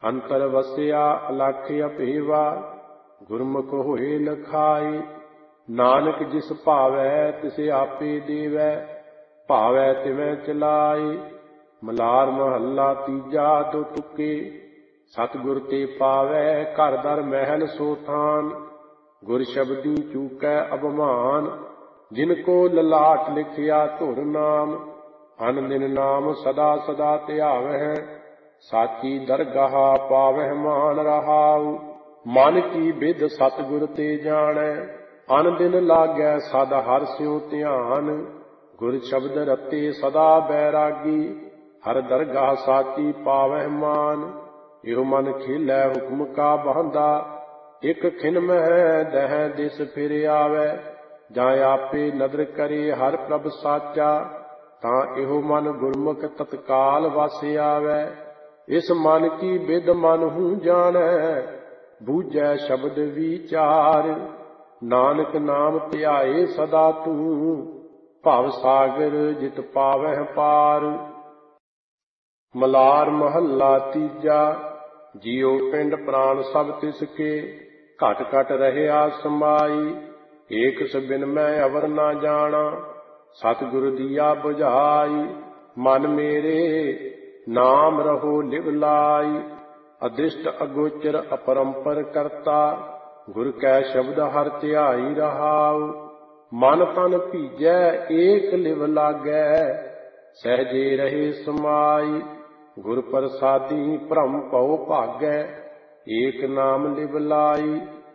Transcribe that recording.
ਅੰਤਰ ਵਸਿਆ ਅਲਖ ਅਭੇਵਾ, ਗੁਰਮੁਖ ਹੋਏ ਲਖਾਈ। ਨਾਨਕ ਜਿਸ ਭਾਵੈ ਤਿਸ ਆਪੇ ਦੇਵੈ, ਭਾਵੈ ਤਿਵੈ ਚਲਾਈ। ਮਲਾਰ ਮਹੱਲਾ ਤੀਜਾ ਦੋ ਤੁਕੇ, ਸਤਿਗੁਰ ਤੇ ਪਾਵੈ ਘਰ ਦਰ ਮਹਿਲ ਸੋ ਥਾਨ। ਗੁਰ ਸ਼ਬਦੀ ਚੂਕੈ ਅਭਮਾਨ, ਜਿਨ ਕੋ ਲਲਾਟ ਲਿਖਿਆ ਧੁਰ ਨਾਮ। ਅਨ ਦਿਨ ਨਾਮ ਸਦਾ ਸਦਾ ਧਿਆਵਹਿ, ਸਾਚੀ ਦਰਗਾਹ ਪਾਵਹਿ ਮਾਨ ਰਹਾਉ। ਮਨ ਕੀ ਬਿਧ ਸਤਿਗੁਰ ਤੇ ਜਾਣੈ, ਅਨ ਦਿਨ ਲਾਗੈ ਸਦ ਹਰਿ ਸਿਉ ਧਿਆਨ। ਗੁਰ ਸ਼ਬਦ ਰਤੇ ਸਦਾ ਬੈਰਾਗੀ, ਹਰ ਦਰਗਾਹ ਸਾਚੀ ਪਾਵਹਿ ਮਾਨ। ਇਹੋ ਮਨ ਖੇਲੈ ਹੁਕਮ ਕਾ ਬਾਂਧਾ, ਇਕ ਖਿਨ ਮਹਿ ਦਹਿ ਦਿਸ ਫਿਰ ਆਵੈ। ਜਾਂ ਆਪੇ ਨਦਰ ਕਰੇ ਹਰਿ ਪ੍ਰਭ ਸਾਚਾ, ਤਾਂ ਇਹੋ ਮਨ ਗੁਰਮੁਖ ਤਤਕਾਲ ਵਸ ਆਵੈ। ਇਸ ਮਨ ਕੀ ਬਿਧ ਮਨ ਹੂੰ ਜਾਣੈ, ਬੂਝੈ ਸ਼ਬਦ ਵਿਚਾਰ। ਨਾਨਕ ਨਾਮ ਧਿਆਏ ਸਦਾ ਤੂੰ, ਭਵ ਸਾਗਰ ਜਿਤ ਪਾਵਹਿ ਪਾਰ। ਮਲਾਰ ਮਹੱਲਾ ਤੀਜਾ, ਜਿਉ ਪਿੰਡ ਪ੍ਰਾਣ ਸਭ ਤਿਸ ਕੇ, ਘਟ ਘਟ ਰਹਿਆ ਸਮਾਈ। ਏਕ ਸਬਿਨ ਮੈਂ ਅਵਰ ਨਾ ਜਾਣਾ, ਸਤਿਗੁਰ ਦੀਆ ਬੁਝਾਈ। ਮਨ ਮੇਰੇ ਨਾਮ ਰਹੋ ਲਿਵ ਲਾਈ, ਅਦ੍ਰਿਸ਼ਟ ਅਗੋਚਰ ਅਪਰੰਪਰ ਕਰਤਾ। ਗੁਰ ਕੈ ਸ਼ਬਦ ਹਰਿ ਧਿਆਈ ਰਹਾਉ। ਮਨ ਤਨ ਭੀਜੈ ਏਕ ਲਿਵ ਲਾਗੈ, ਸਹਿਜੇ ਰਹੇ ਸਮਾਈ। ਗੁਰ ਪ੍ਰਸਾਦੀ ਭ੍ਰਮ ਭਉ ਭਾਗੈ, ਏਕ ਨਾਮ ਲਿਵ ਲਾਈ।